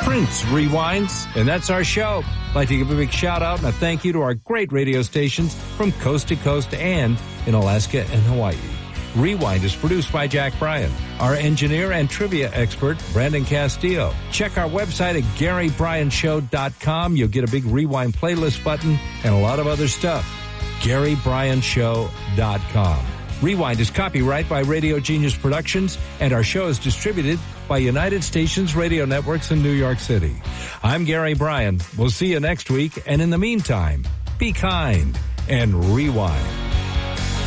Prince rewinds, and that's our show. I'd like to give a big shout out and a thank you to our great radio stations from coast to coast and in Alaska and Hawaii. Rewind is produced by Jack Bryan. Our engineer and trivia expert, Brandon Castillo. Check our website at GaryBryanShow.com. You'll get a big Rewind playlist button and a lot of other stuff. GaryBryanShow.com. Rewind is copyright by Radio Genius Productions, and our show is distributed by United Stations Radio Networks in New York City. I'm Gary Bryan. We'll see you next week, and in the meantime, be kind and rewind.